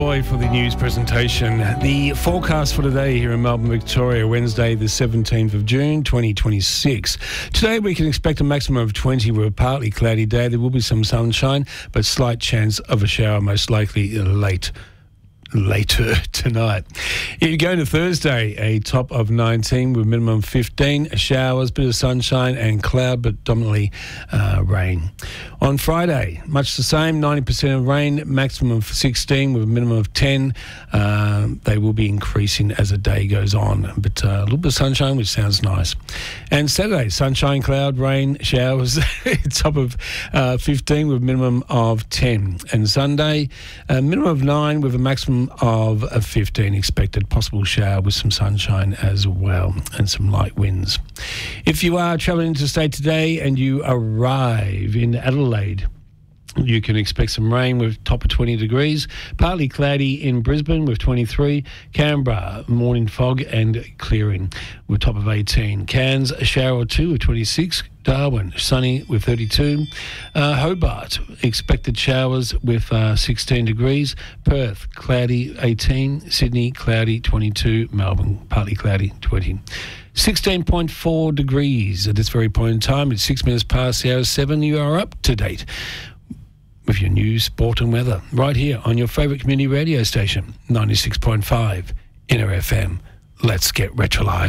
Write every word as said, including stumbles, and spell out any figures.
Boy for the news presentation. The forecast for today here in Melbourne, Victoria, Wednesday the seventeenth of June twenty twenty-six. Today we can expect a maximum of twenty with a partly cloudy day. There will be some sunshine, but slight chance of a shower, most likely late later tonight. If you go to Thursday, a top of nineteen with minimum fifteen, showers, bit of sunshine and cloud, but dominantly uh, rain. On Friday, much the same, ninety percent of rain, maximum of sixteen with a minimum of ten. Uh, they will be increasing as the day goes on, but uh, a little bit of sunshine, which sounds nice. And Saturday, sunshine, cloud, rain, showers, top of uh, fifteen with a minimum of ten. And Sunday, a minimum of nine with a maximum of fifteen expected, possible shower with some sunshine as well and some light winds. If you are travelling interstate today and you arrive in Adelaide, you can expect some rain with top of twenty degrees, partly cloudy in Brisbane with twenty-three, Canberra, morning fog and clearing with top of eighteen, Cairns, a shower or two with twenty-six, Darwin, sunny with thirty-two, uh, Hobart, expected showers with uh, sixteen degrees, Perth, cloudy eighteen, Sydney, cloudy twenty-two, Melbourne, partly cloudy twenty. sixteen point four degrees at this very point in time. It's six minutes past the hour seven. You are up to date with your news, sport and weather right here on your favourite community radio station, ninety-six point five Inner F M. Let's get retrolised.